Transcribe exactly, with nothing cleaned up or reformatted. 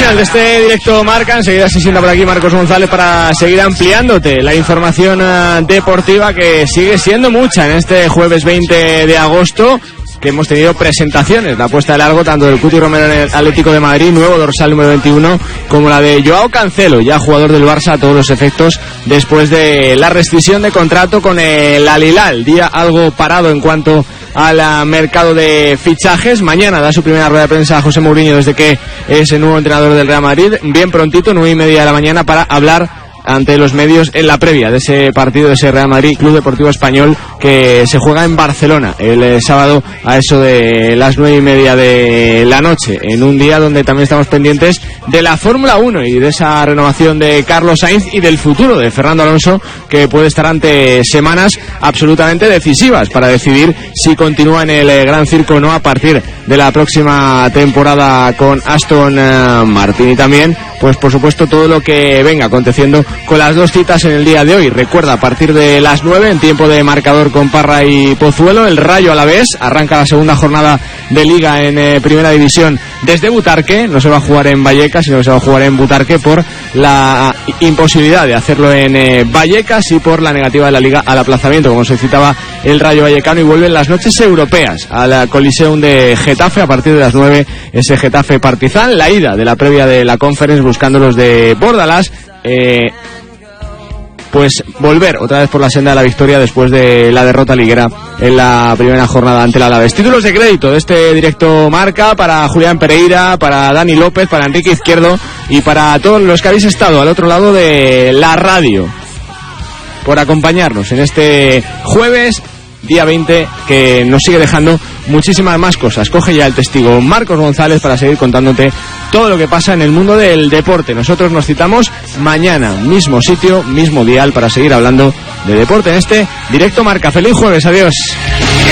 final de este directo Marca. Enseguida se sienta por aquí Marcos González para seguir ampliándote la información uh, deportiva, que sigue siendo mucha en este jueves veinte de agosto, que hemos tenido presentaciones, la puesta de largo tanto del Cuti Romero en el Atlético de Madrid, nuevo dorsal número veintiuno, como la de Joao Cancelo, ya jugador del Barça a todos los efectos, después de la rescisión de contrato con el Al Hilal. Día algo parado en cuanto al mercado de fichajes. Mañana da su primera rueda de prensa a José Mourinho desde que es el nuevo entrenador del Real Madrid, bien prontito, nueve y media de la mañana, para hablar ante los medios en la previa de ese partido, de ese Real Madrid Club Deportivo Español, que se juega en Barcelona el eh, sábado a eso de las nueve y media de la noche, en un día donde también estamos pendientes de la Fórmula uno y de esa renovación de Carlos Sainz y del futuro de Fernando Alonso, que puede estar ante semanas absolutamente decisivas para decidir si continúa en el eh, Gran Circo o no a partir de la próxima temporada con Aston eh, Martin. Y también, pues por supuesto, todo lo que venga aconteciendo con las dos citas en el día de hoy. Recuerda, a partir de las nueve, en tiempo de marcador con Parra y Pozuelo, el Rayo Alavés arranca la segunda jornada de Liga en eh, Primera División desde Butarque. No se va a jugar en Vallecas, sino que se va a jugar en Butarque por la imposibilidad de hacerlo en eh, Vallecas y por la negativa de la Liga al aplazamiento, como se citaba el Rayo Vallecano. Y vuelven las noches europeas al Coliseum de Getafe a partir de las nueve, ese Getafe Partizan, la ida de la previa de la Conference, buscando los de Bordalás eh, pues volver otra vez por la senda de la victoria después de la derrota liguera en la primera jornada ante el Alavés. Títulos de crédito de este directo Marca para Julián Pereira, para Dani López, para Enrique Izquierdo y para todos los que habéis estado al otro lado de la radio por acompañarnos en este jueves día veinte, que nos sigue dejando muchísimas más cosas. Coge ya el testigo Marcos González para seguir contándote todo lo que pasa en el mundo del deporte. Nosotros nos citamos mañana, mismo sitio, mismo dial, para seguir hablando de deporte en este directo Marca. Feliz jueves, adiós.